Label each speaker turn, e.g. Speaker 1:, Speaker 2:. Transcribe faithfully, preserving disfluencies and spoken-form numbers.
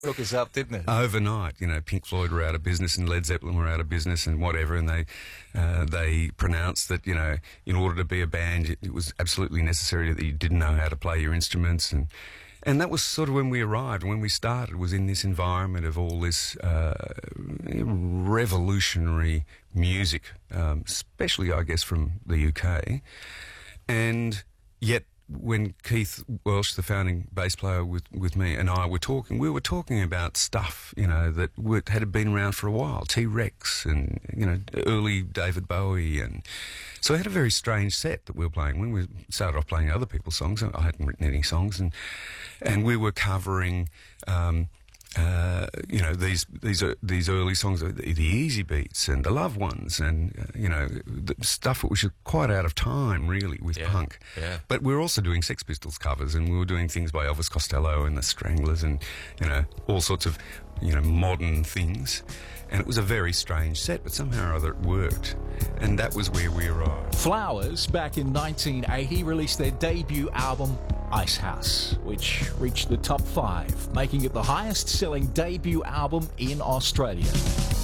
Speaker 1: Took us up, didn't it?
Speaker 2: Overnight, you know, Pink Floyd were out of business and Led Zeppelin were out of business and whatever, and they uh, they pronounced that, you know, in order to be a band, it, it was absolutely necessary that you didn't know how to play your instruments, and and that was sort of when we arrived, when we started, was in this environment of all this uh, revolutionary music, um, especially, I guess, from the U K, and yet when Keith Welsh, the founding bass player with, with me, and I were talking, we were talking about stuff, you know, that were, had been around for a while, T-Rex and, you know, early David Bowie. And so I had a very strange set that we were playing. When we started off playing other people's songs, I hadn't written any songs, and and we were covering... Um, Uh, you know, these these are these early songs, the, the Easy Beats and the Love Ones, and uh, you know, the stuff which is quite out of time, really, with
Speaker 1: yeah,
Speaker 2: punk.
Speaker 1: Yeah.
Speaker 2: But we were also doing Sex Pistols covers, and we were doing things by Elvis Costello and the Stranglers, and you know, all sorts of you know modern things. And it was a very strange set, but somehow or other it worked, and that was where we arrived.
Speaker 3: Flowers, back in nineteen eighty, released their debut album, Icehouse, which reached the top five, making it the highest-selling debut album in Australia.